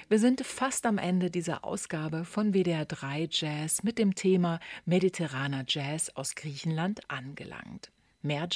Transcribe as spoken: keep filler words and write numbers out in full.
Wir sind fast am Ende dieser Ausgabe von W D R drei Jazz mit dem Thema mediterraner Jazz aus Griechenland angelangt. Mehr